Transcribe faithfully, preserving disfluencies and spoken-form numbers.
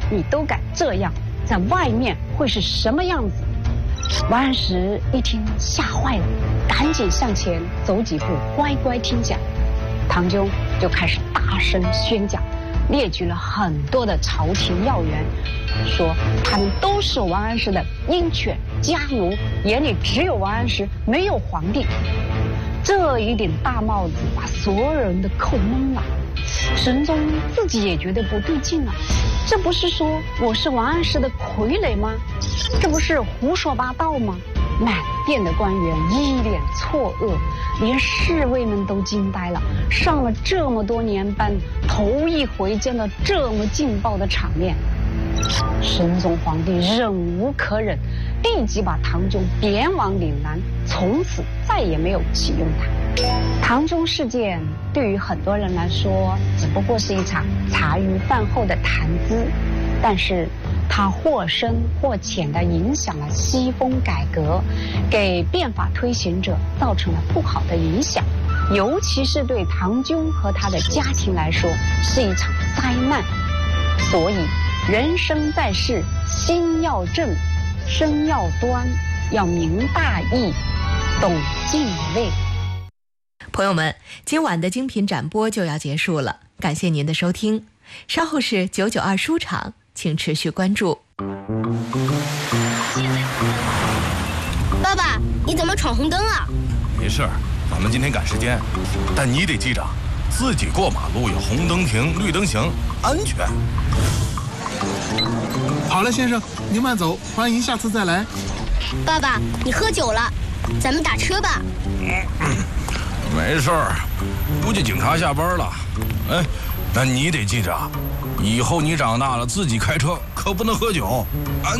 你都敢这样，在外面会是什么样子？王安石一听吓坏了，赶紧向前走几步，乖乖听讲。唐军就开始大声宣讲，列举了很多的朝廷要员，说他们都是王安石的鹰犬家奴，眼里只有王安石，没有皇帝。这一顶大帽子把所有人都扣懵了。神宗自己也觉得不对劲了，这不是说我是王安石的傀儡吗？这不是胡说八道吗？满殿的官员一脸错愕，连侍卫们都惊呆了。上了这么多年班，头一回见到这么劲爆的场面。神宗皇帝忍无可忍，立即把唐军贬往岭南，从此再也没有启用他。唐中事件对于很多人来说只不过是一场茶余饭后的谈资，但是它或深或浅地影响了西风改革，给变法推行者造成了不好的影响，尤其是对唐军和他的家庭来说是一场灾难。所以人生在世，心要正，身要端，要明大义，懂敬畏。 朋友们，今晚的精品展播就要结束了，感谢您的收听。稍后是九九二书场，请持续关注。 爸爸，你怎么闯红灯啊？ 没事，咱们今天赶时间，但你得记着，自己过马路有红灯停，绿灯行，安全。 好了，先生，您慢走，欢迎下次再来。 爸爸，你喝酒了，咱们打车吧。 嗯没事儿，估计警察下班了。哎，但你得记着，以后你长大了自己开车可不能喝酒，安